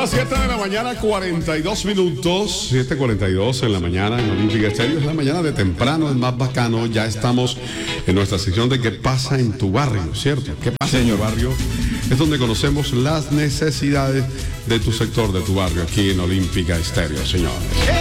las 7 de la mañana, 42 minutos. 7:42 en la mañana en Olímpica Estéreo. Es la mañana de temprano, es más bacano. Ya estamos en nuestra sección de ¿qué pasa en tu barrio? ¿Cierto? ¿Qué pasa en tu barrio? Es donde conocemos las necesidades de tu sector, de tu barrio, aquí en Olímpica Estéreo, señores.